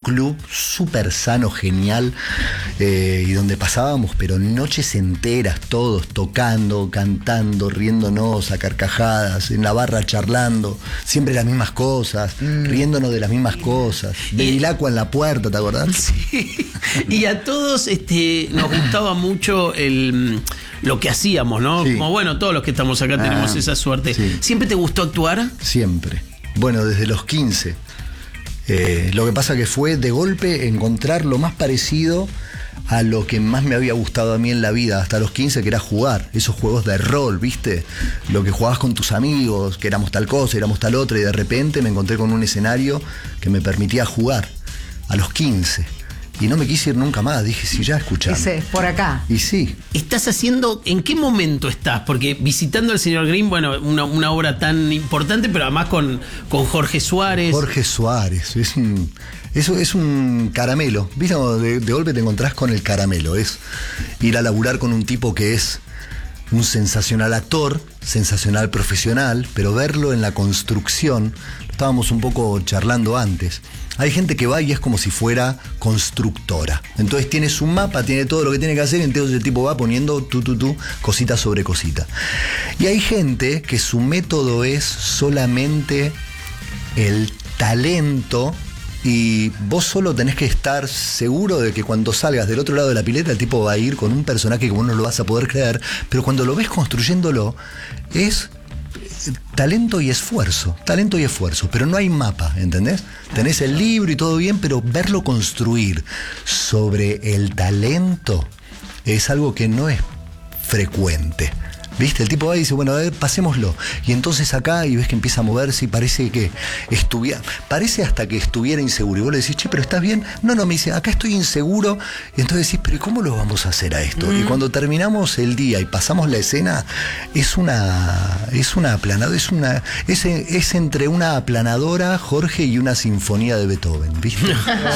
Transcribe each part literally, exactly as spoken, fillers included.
club súper sano, genial, eh, y donde pasábamos, pero noches enteras, todos tocando, cantando, riéndonos a carcajadas, en la barra charlando, siempre las mismas cosas, mm. riéndonos de las mismas cosas, de Vilacua en la puerta, ¿te acordás? Sí. Y a todos este, nos gustaba mucho el... lo que hacíamos, ¿no? Sí. Como bueno, todos los que estamos acá ah, tenemos esa suerte. Sí. ¿Siempre te gustó actuar? Siempre. Bueno, desde los quince. Eh, lo que pasa que fue de golpe encontrar lo más parecido a lo que más me había gustado a mí en la vida hasta los quince, que era jugar. Esos juegos de rol, ¿viste? Lo que jugabas con tus amigos, que éramos tal cosa, éramos tal otra, y de repente me encontré con un escenario que me permitía jugar a los quince. Y no me quise ir nunca más, dije, si ya escuchamos. Dice, por acá. Y sí. ¿Estás haciendo, en qué momento estás? Porque visitando al señor Green, bueno, una, una obra tan importante, pero además con, con Jorge Suárez. Jorge Suárez, es un, eso es un caramelo. ¿Viste? De, de golpe te encontrás con el caramelo. Es ir a laburar con un tipo que es un sensacional actor, sensacional profesional, pero verlo en la construcción, estábamos un poco charlando antes. Hay gente que va y es como si fuera constructora. Entonces tiene su mapa, tiene todo lo que tiene que hacer, entonces el tipo va poniendo tú, tú, tú, cosita sobre cosita. Y hay gente que su método es solamente el talento, y vos solo tenés que estar seguro de que cuando salgas del otro lado de la pileta el tipo va a ir con un personaje que vos no lo vas a poder creer, pero cuando lo ves construyéndolo es talento y esfuerzo, talento y esfuerzo, pero no hay mapa, ¿entendés? Tenés el libro y todo bien, pero verlo construir sobre el talento es algo que no es frecuente. ¿Viste? El tipo va y dice, bueno, a ver, pasémoslo. Y entonces acá, y ves que empieza a moverse y parece que estuviera, parece hasta que estuviera inseguro. Y vos le decís, che, pero ¿estás bien? No, no, me dice, acá estoy inseguro. Y entonces decís, pero ¿y cómo lo vamos a hacer a esto? Mm. Y cuando terminamos el día y pasamos la escena, es una, es una aplanadora, es una, es, es entre una aplanadora, Jorge, y una sinfonía de Beethoven, ¿viste? Es,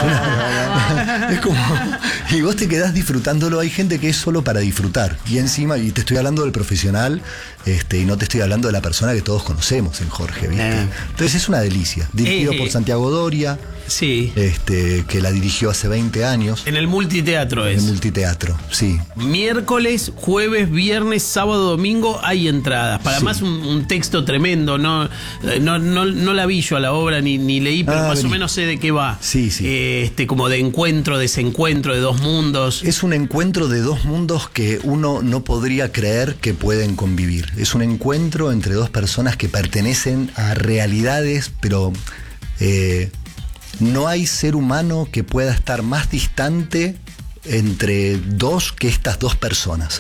una, es como, y vos te quedás disfrutándolo. Hay gente que es solo para disfrutar. Y encima, y te estoy hablando del profesional, Este, y no te estoy hablando de la persona que todos conocemos en Jorge, ¿viste? Eh. Entonces es una delicia. Dirigido eh, por Santiago Doria, sí. este, que la dirigió hace veinte años. En el multiteatro es. En el multiteatro, sí. Miércoles, jueves, viernes, sábado, domingo hay entradas. Para sí. más un, un texto tremendo. No, no, no, no la vi yo a la obra ni, ni leí, pero ah, más vení. o menos sé de qué va. Sí, sí. Eh, este, como de encuentro, desencuentro de dos mundos. Es un encuentro de dos mundos que uno no podría creer que pueden convivir. Es un encuentro entre dos personas que pertenecen a realidades, pero eh, no hay ser humano que pueda estar más distante entre dos que estas dos personas.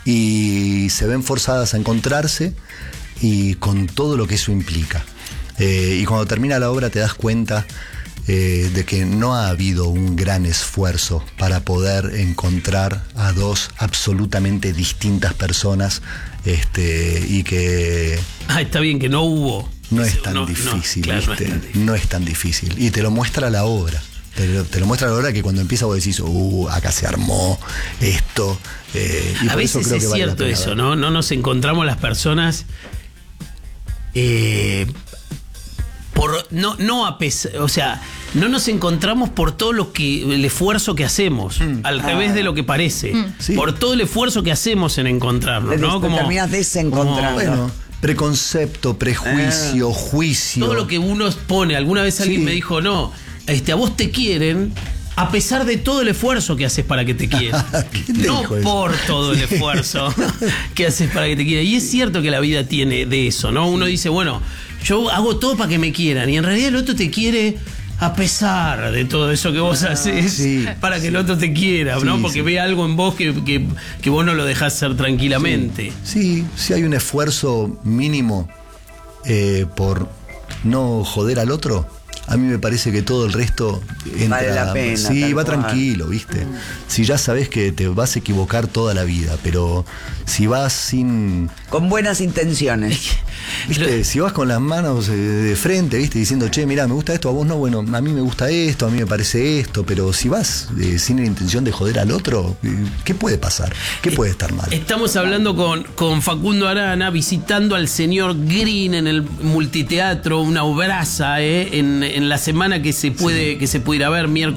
Y se ven forzadas a encontrarse, y con todo lo que eso implica. Eh, y cuando termina la obra te das cuenta Eh, de que no ha habido un gran esfuerzo para poder encontrar a dos absolutamente distintas personas, este, y que... Ah, está bien, que no hubo. No es tan no, difícil, no, claro, ¿viste? No es, tan no es tan difícil. Y te lo muestra la obra. Te lo, te lo muestra la obra, que cuando empieza vos decís, uh, acá se armó esto. Eh, y a veces creo es que vale cierto eso, ¿no? No nos encontramos las personas... Eh, por, no, no a pesar... O sea... No nos encontramos por todo lo que el esfuerzo que hacemos, mm. al ah. revés de lo que parece, mm. sí. por todo el esfuerzo que hacemos en encontrarnos, ¿no? Como terminas desencontrando. Bueno, preconcepto, prejuicio, ah. juicio. Todo lo que uno pone. Alguna vez alguien sí. me dijo, no, este, a vos te quieren a pesar de todo el esfuerzo que haces para que te quieran. No por eso? Todo el esfuerzo que haces para que te quieran. Y es cierto que la vida tiene de eso, ¿no? Uno dice, bueno, yo hago todo para que me quieran, y en realidad el otro te quiere a pesar de todo eso que vos haces, sí, para que sí. el otro te quiera, ¿no? Sí, porque sí. ve algo en vos que, que, que vos no lo dejás ser tranquilamente. Sí, sí, sí hay un esfuerzo mínimo eh, por no joder al otro. A mí me parece que todo el resto entra, vale la pena. Sí, va cual. tranquilo, ¿viste? Mm. Si ya sabes que te vas a equivocar toda la vida, pero si vas sin... Con buenas intenciones. ¿Viste? Si vas con las manos de frente, ¿viste? Diciendo, che, mirá, me gusta esto, a vos no, bueno, a mí me gusta esto, a mí me parece esto, pero si vas eh, sin la intención de joder al otro, ¿qué puede pasar? ¿Qué puede estar mal? Estamos hablando con, con Facundo Arana, visitando al señor Green en el multiteatro, una obraza, ¿eh? En, en la semana que se puede, sí. que se puede ir a ver, miércoles.